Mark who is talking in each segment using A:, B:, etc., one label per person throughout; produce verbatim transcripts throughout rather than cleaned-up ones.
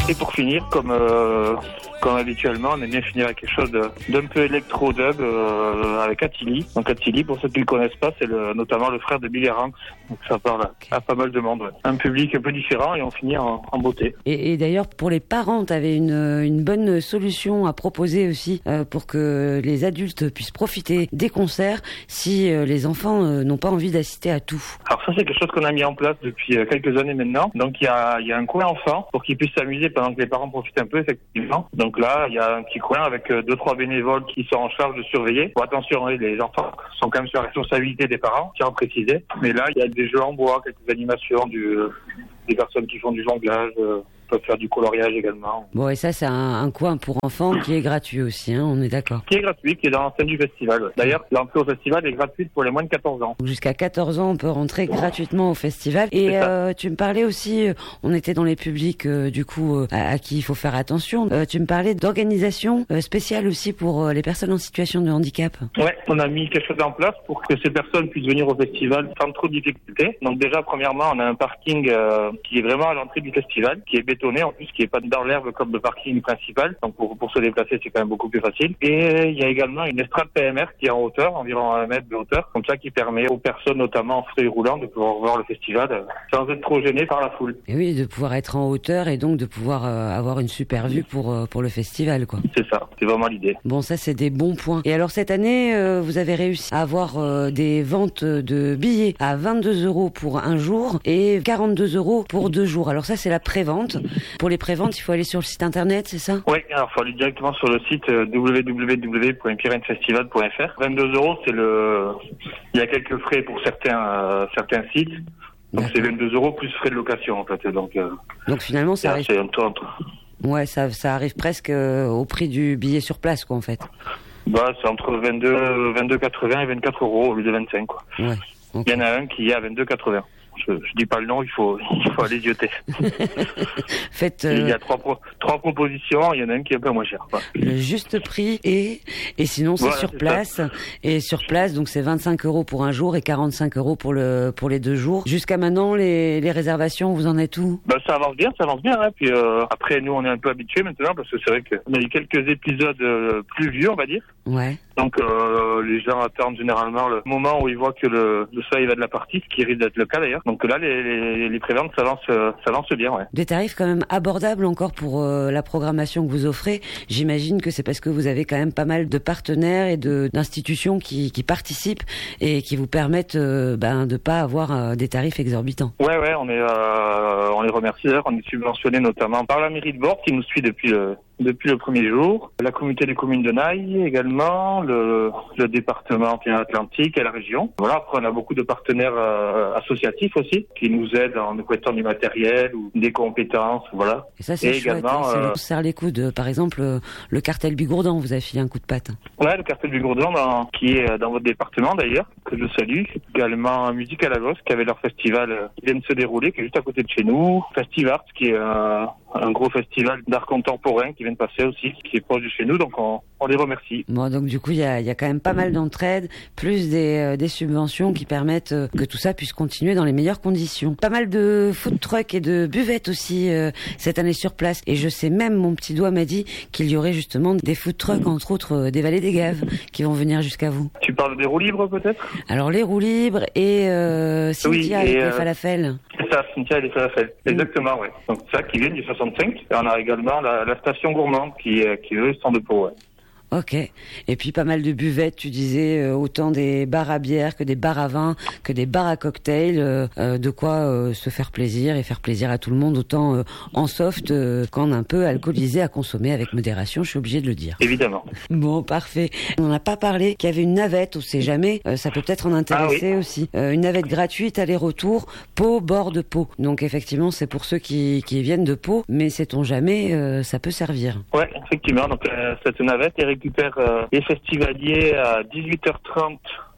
A: Et pour finir, comme euh, comme habituellement, on aime bien finir avec quelque chose de, d'un peu électro-dub euh, avec Attili. Donc Attili, pour ceux qui ne le connaissent pas, c'est le, notamment le frère de Billy Ranks. Donc ça parle okay. à pas mal de monde. Ouais. Un public un peu différent et on finit en, en beauté.
B: Et, et d'ailleurs, pour les parents, tu avais une, une bonne solution à proposer aussi euh, pour que les adultes puissent profiter des concerts si euh, les enfants euh, n'ont pas envie d'assister à tout.
A: Alors ça, c'est quelque chose qu'on a mis en place depuis euh, quelques années maintenant. Donc il y a, il y a un coin enfant pour qu'ils puissent s'amuser pendant que les parents profitent un peu, effectivement. Donc là, il y a un petit coin avec euh, deux, trois bénévoles qui sont en charge de surveiller. Bon, attention, hein, les enfants sont quand même sur la responsabilité des parents, tiens à préciser. Mais là, il y a des jeux en bois, quelques animations, du, euh, des personnes qui font du jonglage, euh, peuvent faire du coloriage également.
B: Bon, et ça, c'est un, un coin pour enfants qui est gratuit aussi, hein, on est d'accord.
A: Qui est gratuit, qui est dans l'enceinte du festival. D'ailleurs, l'entrée au festival est gratuite pour les moins de quatorze ans.
B: Jusqu'à quatorze ans, on peut rentrer gratuitement au festival. Et euh, tu me parlais aussi, euh, on était dans les publics, euh, du coup, euh, à, à qui il faut faire attention. Euh, tu me parlais d'organisation euh, spéciale aussi pour euh, les personnes en situation de handicap.
A: Ouais, on a mis quelque chose en place pour que ces personnes puissent venir au festival sans trop de difficultés. Donc déjà, premièrement, on a un parking euh, qui est vraiment à l'entrée du festival, qui est bétonné en plus, qui est pas dans l'herbe comme le parking principal. Donc pour, pour se déplacer, c'est quand même beaucoup plus facile. Et il y a également une estrade P M R qui est en hauteur, environ un mètre de hauteur, comme ça qui permet aux personnes, notamment en fauteuil roulant, de pouvoir voir le festival euh, sans être trop gênés par la foule.
B: Et oui, de pouvoir être en hauteur et donc de pouvoir euh, avoir une super vue pour euh, pour le festival, quoi.
A: C'est ça, c'est vraiment l'idée.
B: Bon, ça c'est des bons points. Et alors cette année, euh, vous avez réussi à avoir euh, des ventes de billets à vingt-deux euros pour un jour et quarante-deux euros pour deux jours. Alors ça c'est la prévente. Pour les préventes, il faut aller sur le site internet, c'est ça?
A: Oui, alors il faut aller directement sur le site euh, w w w point pyrénées festival point f r. vingt-deux euros, c'est le. Il y a quelques frais pour certains euh, certains sites. Donc D'accord. C'est vingt-deux euros plus frais de location en fait. Donc, euh,
B: Donc finalement ça arrive.
A: C'est un tour, un tour.
B: Ouais, ça ça arrive presque euh, au prix du billet sur place, quoi, en fait.
A: Bah, c'est entre vingt-deux, vingt-deux quatre-vingts et vingt-quatre euros au lieu de vingt-cinq, quoi.
B: Ouais. Okay.
A: Il y en a un qui est à vingt-deux quatre-vingts. Je, je dis pas le nom, il faut, il faut aller zioter.
B: Faites, euh...
A: Il y a trois, pro, trois propositions, il y en a un qui est un peu moins cher. Quoi.
B: Le juste prix et, et sinon c'est voilà, sur c'est place. Ça. Et sur place, donc c'est vingt-cinq euros pour un jour et quarante-cinq euros pour le, pour les deux jours. Jusqu'à maintenant, les, les réservations, vous en êtes où?
A: Bah, ça avance bien, ça avance bien, hein. Puis, euh, après, nous, on est un peu habitués maintenant parce que c'est vrai qu'on a eu quelques épisodes euh, plus vieux, on va dire.
B: Ouais.
A: Donc, euh, les gens attendent généralement le moment où ils voient que le, le soleil va de la partie, ce qui risque d'être le cas d'ailleurs. Donc là, les, les, les préventes s'avancent, s'avancent bien, ouais.
B: Des tarifs quand même abordables encore pour euh, la programmation que vous offrez. J'imagine que c'est parce que vous avez quand même pas mal de partenaires et de d'institutions qui, qui participent et qui vous permettent euh, ben, de pas avoir euh, des tarifs exorbitants.
A: Ouais, ouais, on est, euh, on les remercie d'ailleurs. On est subventionné notamment par la mairie de Bordeaux qui nous suit depuis le depuis le premier jour, la communauté des communes de Naï également, le, le département Atlantique et la région. Voilà, après on a beaucoup de partenaires euh, associatifs aussi qui nous aident en nous prêtant du matériel ou des compétences, voilà.
B: Et ça c'est
A: et
B: chouette,
A: également,
B: hein, ça
A: euh,
B: vous serre les coudes. Par exemple, le cartel Bigourdan, vous avez filé un coup de patte.
A: Ouais, le cartel Bigourdan dans, qui est dans votre département d'ailleurs, que je salue. Également Musique à la Gosse qui avait leur festival euh, qui vient de se dérouler, qui est juste à côté de chez nous. Festivart qui est euh, un gros festival d'art contemporain qui vient de passer aussi, qui est proche de chez nous, donc on, on les remercie.
B: Bon, donc du coup, il y a, y a quand même pas mal d'entraide, plus des, euh, des subventions qui permettent euh, que tout ça puisse continuer dans les meilleures conditions. Pas mal de food trucks et de buvettes aussi euh, cette année sur place. Et je sais même, mon petit doigt m'a dit qu'il y aurait justement des food trucks, entre autres euh, des Vallées des Gaves, qui vont venir jusqu'à vous.
A: Tu parles des roues libres peut-être? Alors
B: les roues libres et euh, Cynthia
A: oui, et
B: avec
A: euh...
B: les falafels.
A: C'est ça, Cynthia et les falafels. Mmh. Exactement, oui. Donc ça qui vient du soixante-cinq. Et on a également la, la station gourmande qui, qui eux, sont de Pau, ouais.
B: Ok. Et puis pas mal de buvettes, tu disais, euh, autant des bars à bière que des bars à vin, que des bars à cocktails, euh, euh, de quoi euh, se faire plaisir et faire plaisir à tout le monde, autant euh, en soft euh, qu'en un peu alcoolisé à consommer avec modération, je suis obligée de le dire.
A: Évidemment.
B: Bon, parfait. On n'a pas parlé qu'il y avait une navette, on sait jamais, euh, ça peut peut-être en intéresser ah, oui. aussi. Euh, une navette gratuite, aller-retour, Pau, bord de Pau. Donc effectivement, c'est pour ceux qui, qui viennent de Pau, mais sait-on jamais, euh, ça peut servir.
A: Ouais, effectivement. Donc euh, cette navette est récupère euh, les festivaliers à dix-huit heures trente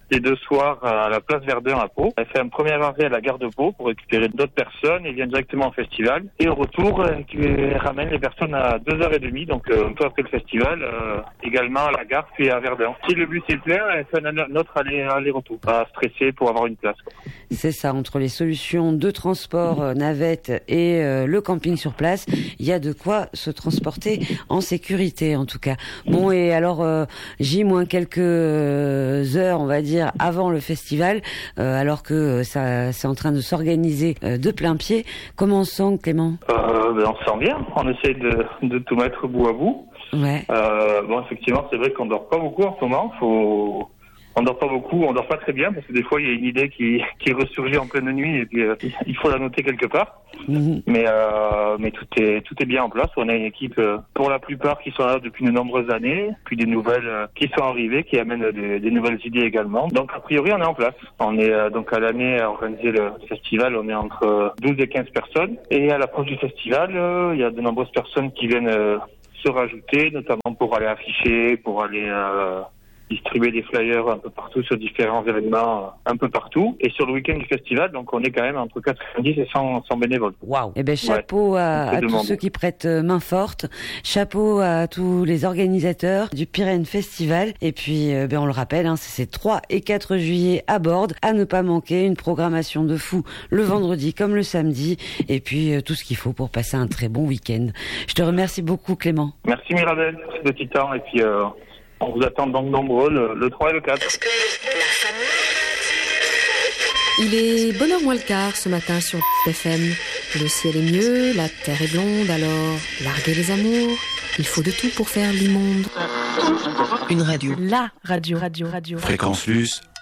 A: les deux soirs à la place Verdun à Pau. Elle fait un premier arrêt à la gare de Pau pour récupérer d'autres personnes et vient directement au festival. Et au retour, elle ramène les personnes à deux heures trente, donc euh, un peu après le festival, euh, également à la gare puis à Verdun. Si le bus est plein, elle fait un autre aller, aller-retour. Pas stresser pour avoir une place, quoi.
B: C'est ça, entre les solutions de transport, euh, navette et euh, le camping sur place, il y a de quoi se transporter en sécurité en tout cas. Bon, et alors euh, J moins quelques heures, on va dire, avant le festival, euh, alors que ça c'est en train de s'organiser euh, de plein pied. Comment on se sent, Clément ?
A: euh, ben, On se sent bien, on essaie de, de tout mettre bout à bout.
B: Ouais.
A: Euh, bon, effectivement, c'est vrai qu'on dort pas beaucoup en ce moment, faut... On dort pas beaucoup, on dort pas très bien parce que des fois il y a une idée qui, qui ressurgit en pleine nuit et puis euh, il faut la noter quelque part. Mmh. Mais euh, mais tout est tout est bien en place. On a une équipe euh, pour la plupart qui sont là depuis de nombreuses années, puis des nouvelles euh, qui sont arrivées, qui amènent des, des nouvelles idées également. Donc a priori on est en place. On est euh, donc à l'année à organiser le festival, on est entre douze et quinze personnes. Et à l'approche du festival, euh, il y a de nombreuses personnes qui viennent euh, se rajouter, notamment pour aller afficher, pour aller euh, distribuer des flyers un peu partout sur différents événements, un peu partout. Et sur le week-end du festival, donc on est quand même entre quatre-vingt-dix et cent, cent bénévoles.
B: Waouh. Eh ben chapeau ouais, à, à tous monde. Ceux qui prêtent main forte. Chapeau à tous les organisateurs du Pyrénées Festival. Et puis, euh, ben on le rappelle, hein, c'est ces trois et quatre juillet à Bordes. À ne pas manquer, une programmation de fou le vendredi comme le samedi. Et puis euh, tout ce qu'il faut pour passer un très bon week-end. Je te remercie beaucoup, Clément.
A: Merci Mirabel pour ce petit temps. Et puis euh, on vous attend donc nombreux le, le trois et le quatre.
C: Il est bonne heure moins le quart ce matin sur F M. Le ciel est mieux, la terre est blonde, alors larguez les amours. Il faut de tout pour faire l'immonde.
D: Une radio.
C: La radio, radio, radio.
D: Fréquence Plus.